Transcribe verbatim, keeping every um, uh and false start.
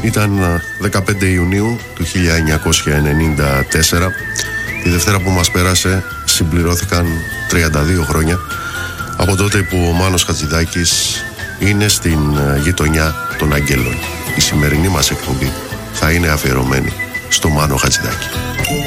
Ήταν δεκαπέντε Ιουνίου του χίλια εννιακόσια ενενήντα τέσσερα. Τη Δευτέρα που μας πέρασε συμπληρώθηκαν τριάντα δύο χρόνια από τότε που ο Μάνος Χατζηδάκης είναι στην γειτονιά των Αγγέλων. Η σημερινή μας εκπομπή θα είναι αφιερωμένη στο Μάνο Χατζηδάκη.